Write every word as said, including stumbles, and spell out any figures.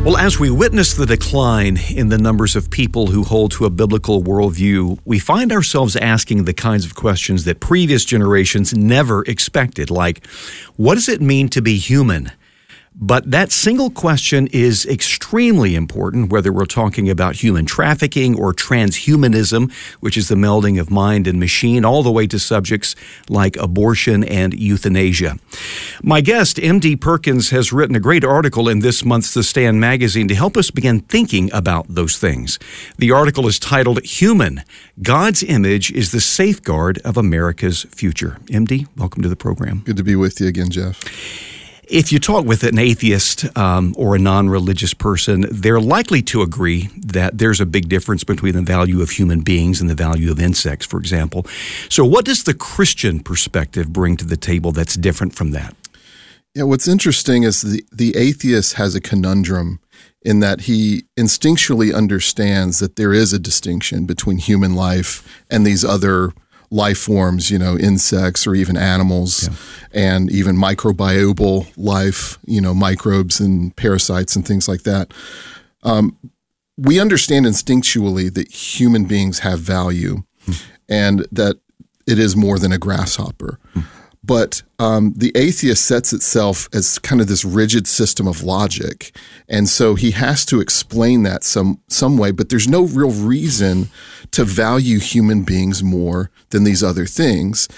Well, as we witness the decline in the numbers of people who hold to a biblical worldview, we find ourselves asking the kinds of questions that previous generations never expected, like, what does it mean to be human? But that single question is extremely important, whether we're talking about human trafficking or transhumanism, which is the melding of mind and machine, all the way to subjects like abortion and euthanasia. My guest, M D Perkins, has written a great article in this month's The Stand magazine to help us begin thinking about those things. The article is titled, Human, God's Image is the Safeguard of America's Future. M D, welcome to the program. Good to be with you again, Jeff. If you talk with an atheist um, or a non-religious person, they're likely to agree that there's a big difference between the value of human beings and the value of insects, for example. So what does the Christian perspective bring to the table that's different from that? Yeah, what's interesting is the, the atheist has a conundrum in that he instinctually understands that there is a distinction between human life and these other life forms, you know, insects or even animals, yeah. and even microbial life, you know, microbes and parasites and things like that. Um, we understand instinctually that human beings have value hmm. and that it is more than a grasshopper. Hmm. But um, the atheist sets itself as kind of this rigid system of logic. And so he has to explain that some some way, but there's no real reason to value human beings more than these other things.